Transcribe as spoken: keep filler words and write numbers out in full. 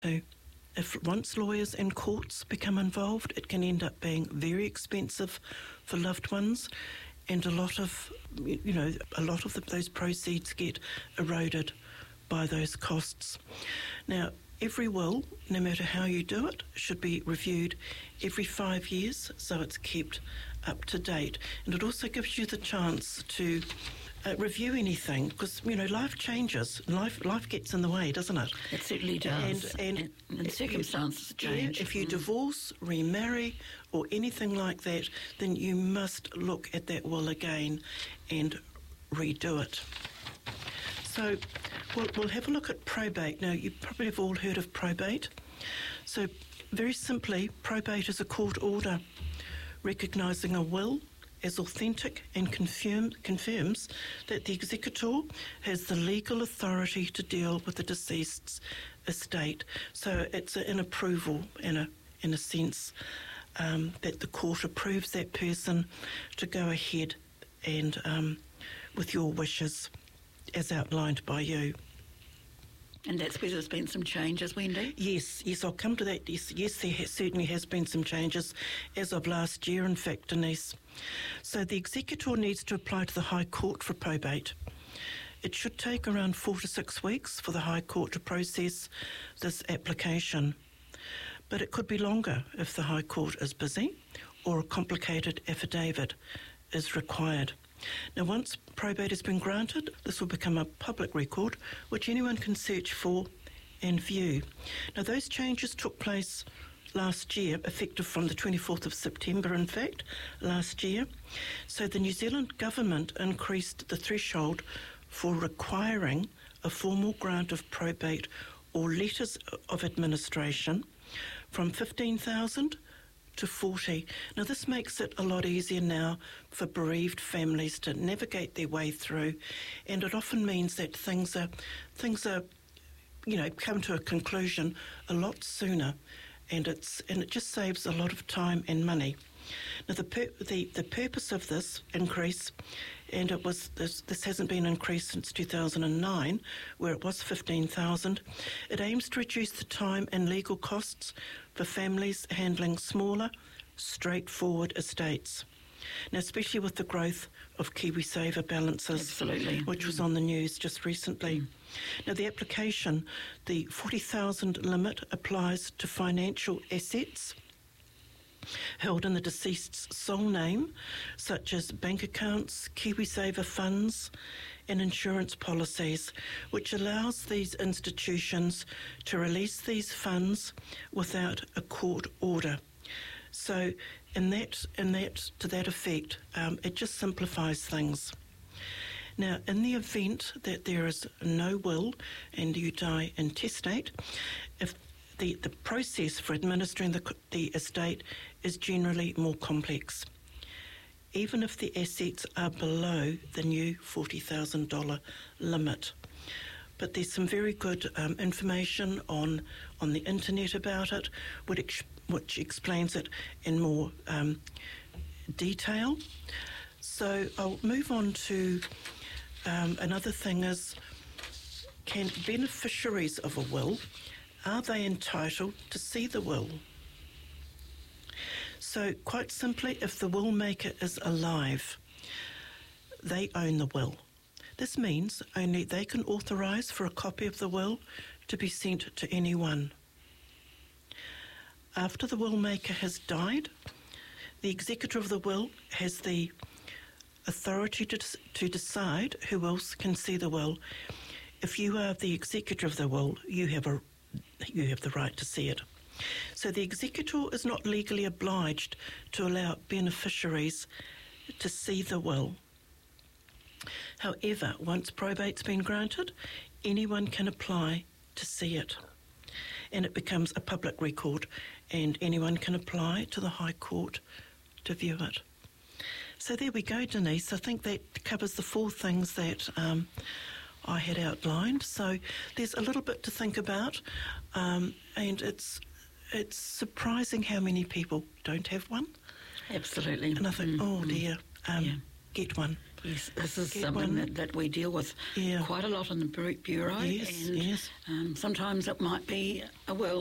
So if once lawyers and courts become involved, it can end up being very expensive for loved ones, and a lot of, you know, a lot of the, those proceeds get eroded by those costs. Now, every will, no matter how you do it, should be reviewed every five years so it's kept up to date. And it also gives you the chance to uh, review anything, because, you know, life changes. Life life gets in the way, doesn't it? It certainly does. And, and, and, and circumstances if, change. Yeah, if you mm. divorce, remarry, or anything like that, then you must look at that will again and redo it. So we'll, we'll have a look at probate. Now, you probably have all heard of probate. So very simply, probate is a court order recognising a will as authentic and confirm, confirms that the executor has the legal authority to deal with the deceased's estate. So it's a, an approval in a, in a sense um, that the court approves that person to go ahead and um, with your wishes as outlined by you. And that's where there's been some changes, Wendy? Yes, yes, I'll come to that. Yes, yes there has, certainly has been some changes as of last year, in fact, Denise. So the executor needs to apply to the High Court for probate. It should take around four to six weeks for the High Court to process this application. But it could be longer if the High Court is busy or a complicated affidavit is required. Now, once probate has been granted, this will become a public record which anyone can search for and view. Now, those changes took place last year, effective from the twenty-fourth of September, in fact, last year. So the New Zealand government increased the threshold for requiring a formal grant of probate or letters of administration from fifteen thousand to forty. Now, this makes it a lot easier now for bereaved families to navigate their way through, and it often means that things are, things are, you know, come to a conclusion a lot sooner, and it's and it just saves a lot of time and money. Now, the pur- the the purpose of this increase, and it was this this hasn't been increased since two thousand nine, where it was fifteen thousand. It aims to reduce the time and legal costs for families handling smaller, straightforward estates. Now, especially with the growth of KiwiSaver balances, Absolutely. which was on the news just recently. Mm. Now, the application, the forty thousand limit applies to financial assets held in the deceased's sole name, such as bank accounts, KiwiSaver funds, and insurance policies, which allows these institutions to release these funds without a court order. So, in that, in that, to that effect, um, it just simplifies things. Now, in the event that there is no will and you die intestate, if The, the process for administering the, the estate is generally more complex, even if the assets are below the new forty thousand dollars limit. But there's some very good um, information on on the internet about it, which, which explains it in more um, detail. So I'll move on to um, another thing is, can beneficiaries of a will, are they entitled to see the will? So, quite simply, if the will maker is alive, they own the will. This means only they can authorise for a copy of the will to be sent to anyone. After the will maker has died, the executor of the will has the authority to, to decide who else can see the will. If you are the executor of the will, you have a you have the right to see it. So the executor is not legally obliged to allow beneficiaries to see the will. However, once probate's been granted, anyone can apply to see it. And it becomes a public record, and anyone can apply to the High Court to view it. So there we go, Denise. I think that covers the four things that um, I had outlined. So there's a little bit to think about, um, and it's it's surprising how many people don't have one. Absolutely. And I think, mm, oh dear, um, yeah. get one. Yes, this is get something one. that, that we deal with Yeah. quite a lot in the Bu- Bureau. Yes, and yes. Um, sometimes it might be a well